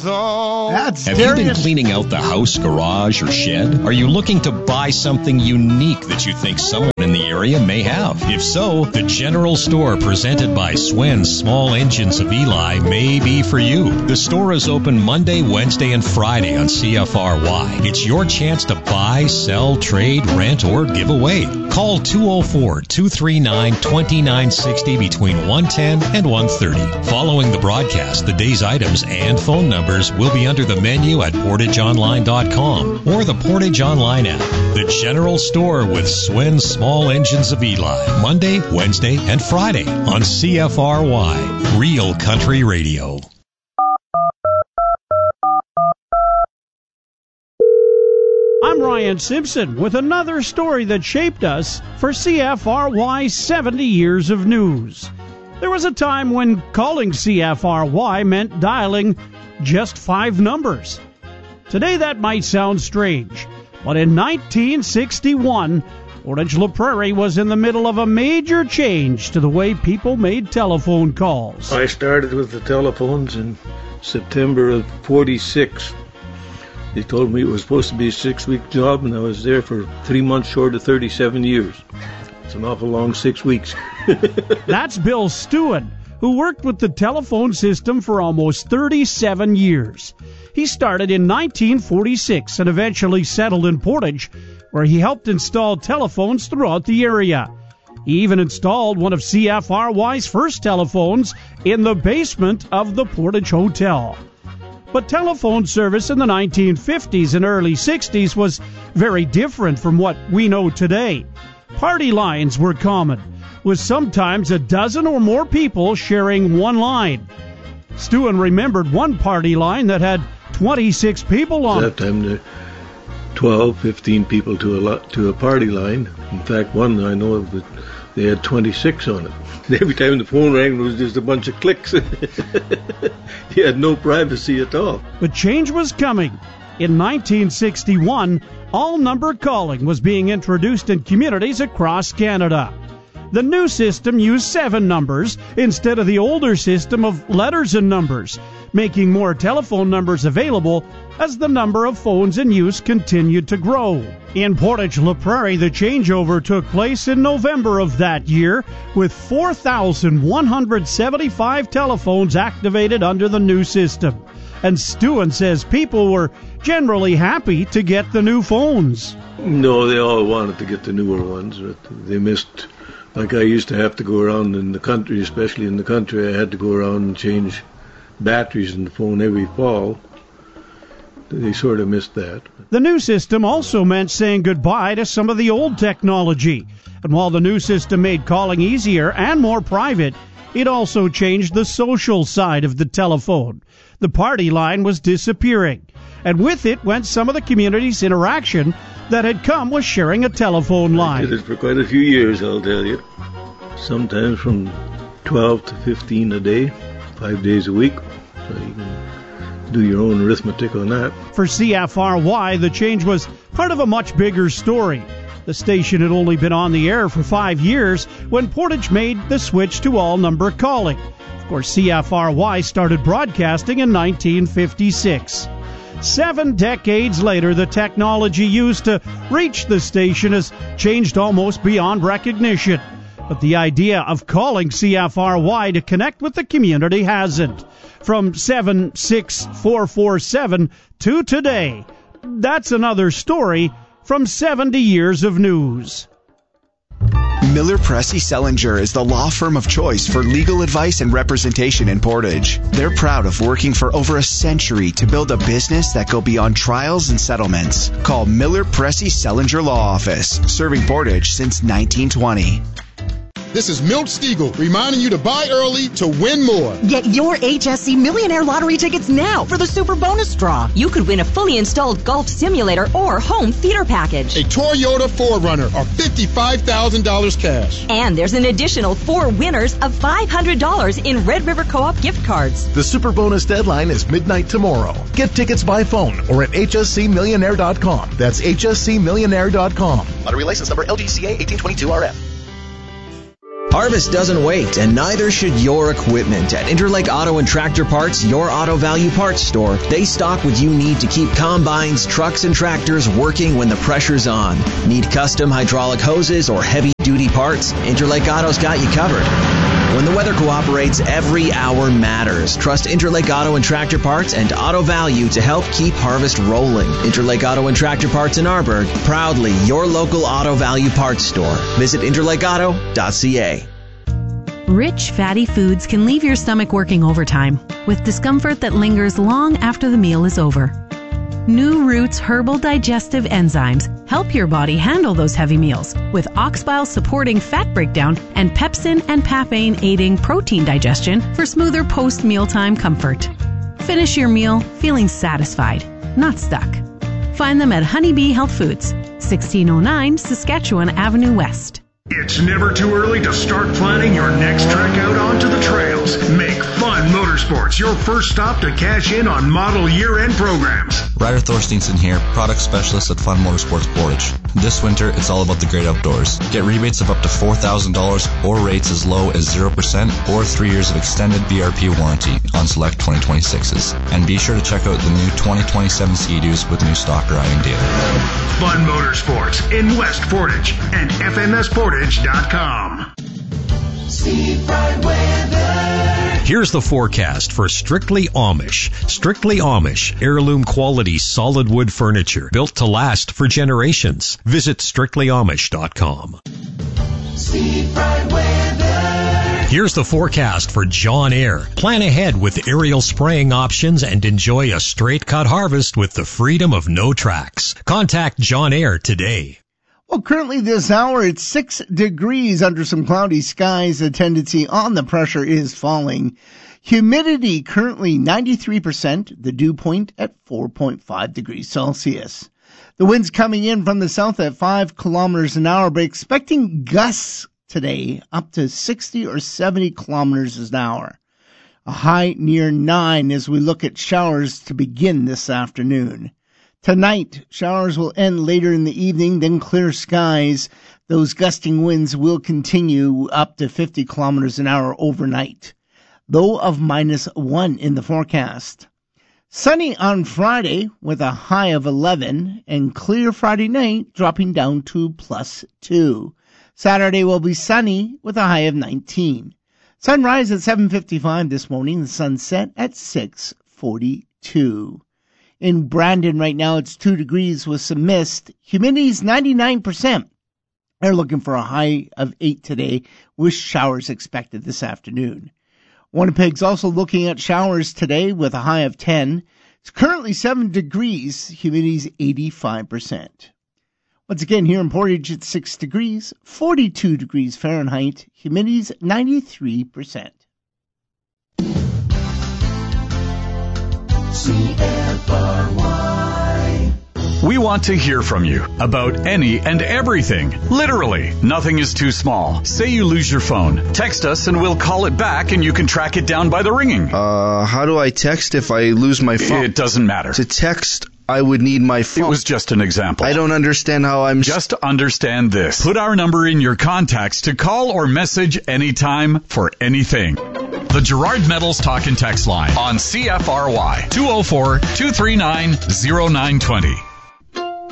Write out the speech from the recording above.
song. Have you been cleaning out the house, garage, or shed? Are you looking to buy something unique that you think someone in the area may have? If so, the General Store presented by Swen's Small Engines of Eli may be for you. The store is open Monday, Wednesday, and Friday on CFRY. It's your chance to buy, sell, trade, rent, or give away. Call 204-239-2960 between 1:10 and 1:30. Following the broadcast, the day's items and phone numbers will be under the menu at PortageOnline.com or the Portage Online app. The General Store with Swen's Small Engines of Eli. Monday, Wednesday, and Friday on CFRY. Real Country Radio. I'm Ryan Simpson with another story that shaped us for CFRY's 70 years of news. There was a time when calling CFRY meant dialing just 5 numbers. Today that might sound strange, but in 1961, Portage-La Prairie was in the middle of a major change to the way people made telephone calls. I started with the telephones in September of 46. They told me it was supposed to be a 6-week job, and I was there for 3 months short of 37 years. It's an awful long 6 weeks. That's Bill Stewart, who worked with the telephone system for almost 37 years. He started in 1946 and eventually settled in Portage, where he helped install telephones throughout the area. He even installed one of CFRY's first telephones in the basement of the Portage Hotel. But telephone service in the 1950s and early 60s was very different from what we know today. Party lines were common, with sometimes a dozen or more people sharing one line. Stewart remembered one party line that had 26 people on it. At that time, there 12, 15 people to a party line. In fact, one I know of that they had 26 on it. Every time the phone rang, it was just a bunch of clicks. You had no privacy at all. But change was coming. In 1961, all-number calling was being introduced in communities across Canada. The new system used 7 numbers instead of the older system of letters and numbers, making more telephone numbers available as the number of phones in use continued to grow. In Portage-La Prairie, the changeover took place in November of that year, with 4,175 telephones activated under the new system. And Stewart says people were generally happy to get the new phones. No, they all wanted to get the newer ones. But they missed, like I used to have to go around in the country, especially in the country, I had to go around and change batteries in the phone every fall. They sort of missed that. The new system also meant saying goodbye to some of the old technology. And while the new system made calling easier and more private, it also changed the social side of the telephone. The party line was disappearing, and with it went some of the community's interaction that had come with sharing a telephone line. I did it for quite a few years, I'll tell you. Sometimes from 12 to 15 a day, 5 days a week. So you can do your own arithmetic on that. For CFRY, the change was part of a much bigger story. The station had only been on the air for 5 years when Portage made the switch to all-number calling. Of course, CFRY started broadcasting in 1956. 7 decades later, the technology used to reach the station has changed almost beyond recognition. But the idea of calling CFRY to connect with the community hasn't. From 76447 to today, that's another story from 70 years of news. Miller Pressey Sellinger is the law firm of choice for legal advice and representation in Portage. They're proud of working for over a century to build a business that go beyond trials and settlements. Call Miller Pressey Sellinger Law Office, serving Portage since 1920. This is Milt Stiegel reminding you to buy early to win more. Get your HSC Millionaire Lottery tickets now for the Super Bonus Draw. You could win a fully installed golf simulator or home theater package. A Toyota 4Runner or $55,000 cash. And there's an additional 4 winners of $500 in Red River Co-op gift cards. The Super Bonus deadline is midnight tomorrow. Get tickets by phone or at hscmillionaire.com. That's hscmillionaire.com. Lottery license number LDCA 1822RF. Harvest doesn't wait, and neither should your equipment. At Interlake Auto and Tractor Parts, your auto value parts store, they stock what you need to keep combines, trucks, and tractors working when the pressure's on. Need custom hydraulic hoses or heavy-duty parts? Interlake Auto's got you covered. When the weather cooperates, every hour matters. Trust Interlake Auto and Tractor Parts and Auto Value to help keep Harvest rolling. Interlake Auto and Tractor Parts in Arborg, proudly your local Auto Value parts store. Visit interlakeauto.ca. Rich, fatty foods can leave your stomach working overtime with discomfort that lingers long after the meal is over. New Roots Herbal Digestive Enzymes help your body handle those heavy meals with ox bile supporting fat breakdown and pepsin and papain aiding protein digestion for smoother post-mealtime comfort. Finish your meal feeling satisfied, not stuck. Find them at Honeybee Health Foods, 1609 Saskatchewan Avenue West. It's never too early to start planning your next trek out onto the trails. Make Fun Motorsports your first stop to cash in on model year-end programs. Ryder Thorsteinson here, product specialist at Fun Motorsports Portage. This winter, it's all about the great outdoors. Get rebates of up to $4,000 or rates as low as 0% or 3 years of extended BRP warranty on select 2026s. And be sure to check out the new 2027 Ski-Doos with new stock arriving daily. Fun Motorsports in West Portage and FMSportage.com. Here's the forecast for Strictly Amish. Strictly Amish, heirloom quality solid wood furniture built to last for generations. Visit strictlyamish.com. Here's the forecast for John Eyre. Plan ahead with aerial spraying options and enjoy a straight cut harvest with the freedom of no tracks. Contact John Eyre today. Well, currently this hour it's 6 degrees under some cloudy skies. The tendency on the pressure is falling. Humidity currently 93%. The dew point at 4.5 degrees Celsius. The wind's coming in from the south at 5 kilometers an hour, but expecting gusts today up to 60 or 70 kilometers an hour. A high near 9 as we look at showers to begin this afternoon. Tonight, showers will end later in the evening, then clear skies. Those gusting winds will continue up to 50 kilometers an hour overnight, low of -1 in the forecast. Sunny on Friday with a high of 11, and clear Friday night dropping down to +2. Saturday will be sunny with a high of 19. Sunrise at 7:55 this morning, the sunset at 6:42. In Brandon right now, it's 2 degrees with some mist. Humidity's 99%. They're looking for a high of 8 today with showers expected this afternoon. Winnipeg's also looking at showers today with a high of 10. It's currently 7 degrees. Humidity's 85%. Once again, here in Portage, it's 6 degrees, 42 degrees Fahrenheit. Humidity's 93%. CFRY. We want to hear from you about any and everything. Literally, nothing is too small. Say you lose your phone. Text us and we'll call it back and you can track it down by the ringing. How do I text if I lose my phone? It doesn't matter. To text, I would need my phone. It was just an example. I don't understand how I'm... Just understand this. Put our number in your contacts to call or message anytime for anything. The Gerard Metals Talk and Text line on CFRY 204-239-0920.